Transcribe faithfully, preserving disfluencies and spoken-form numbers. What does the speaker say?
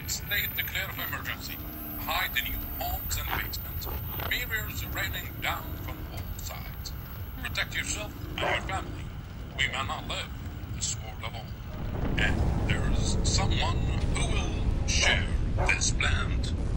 State declare of emergency. Hide in your homes and basements. Mirrors raining down from all sides. Protect yourself and your family. We may not live this world alone. And there is someone who will share this land.